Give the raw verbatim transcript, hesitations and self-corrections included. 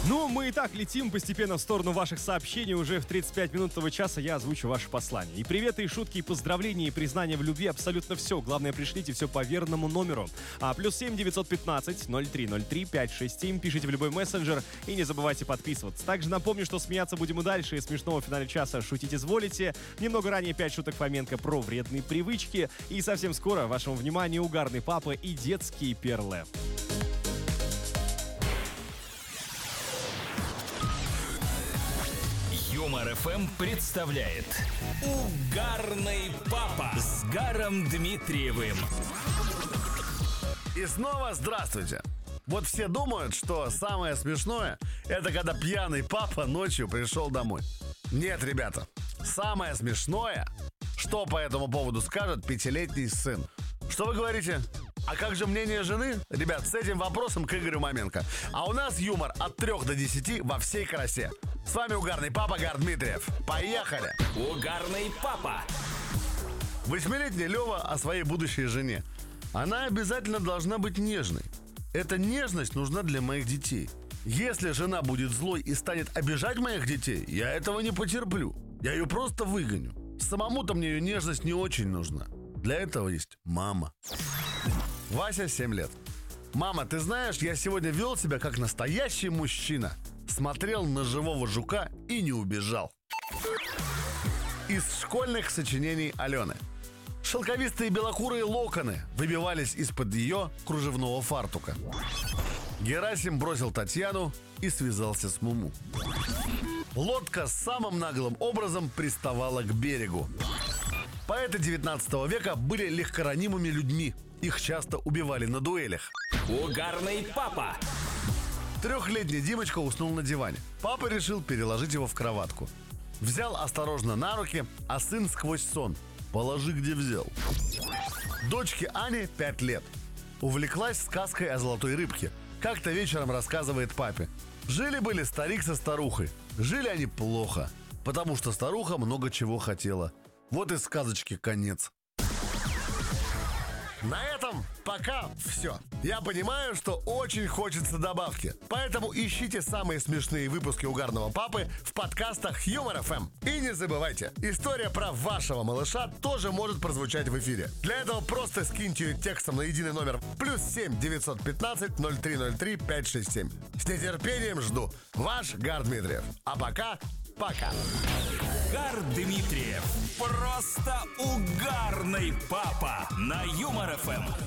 Ну, мы и так летим постепенно в сторону ваших сообщений. Уже в тридцать пять минут этого часа я озвучу ваши послания. И приветы, и шутки, и поздравления, и признания в любви, абсолютно все. Главное, пришлите все по верному номеру. А, плюс семь девятьсот пятнадцать ноль три ноль три пять шесть семь. Пишите в любой мессенджер и не забывайте подписываться. Также напомню, что смеяться будем и дальше. И смешного в финале часа шутить изволите. Немного ранее пять шуток Фоменко про вредные привычки. И совсем скоро вашему вниманию угарный папа и детские перлы. Юмор эф эм представляет Угарный папа с Гаром Дмитриевым. И снова здравствуйте. Вот все думают, что самое смешное — это когда пьяный папа ночью пришел домой. Нет, ребята, самое смешное, что по этому поводу скажет пятилетний сын. Что вы говорите? А как же мнение жены? Ребят, с этим вопросом к Игорю Маменко. А у нас юмор от трех до десяти во всей красе. С вами угарный папа Гар Дмитриев. Поехали! Угарный папа. Восьмилетний Лева о своей будущей жене. Она обязательно должна быть нежной. Эта нежность нужна для моих детей. Если жена будет злой и станет обижать моих детей, я этого не потерплю. Я ее просто выгоню. Самому-то мне ее нежность не очень нужна. Для этого есть мама. Вася, семь лет. Мама, ты знаешь, я сегодня вел себя как настоящий мужчина. Смотрел на живого жука и не убежал. Из школьных сочинений Алены. Шелковистые белокурые локоны выбивались из-под ее кружевного фартука. Герасим бросил Татьяну и связался с Муму. Лодка самым наглым образом приставала к берегу. Поэты девятнадцатого века были легкоранимыми людьми. Их часто убивали на дуэлях. Угарный папа. Трехлетний Димочка уснул на диване. Папа решил переложить его в кроватку. Взял осторожно на руки, а сын сквозь сон: положи, где взял. Дочке Ане пять лет. Увлеклась сказкой о золотой рыбке. Как-то вечером рассказывает папе: жили-были старик со старухой. Жили они плохо, потому что старуха много чего хотела. Вот и сказочки конец. На этом пока все. Я понимаю, что очень хочется добавки. Поэтому ищите самые смешные выпуски угарного папы в подкастах Юмор эф эм. И не забывайте, история про вашего малыша тоже может прозвучать в эфире. Для этого просто скиньте ее текстом на единый номер плюс семь девятьсот пятнадцать ноль три ноль три пять шесть семь. С нетерпением жду. Ваш Гар Дмитриев. А пока, пока. Гар Дмитриев. Просто угарный папа на Юмор эф эм.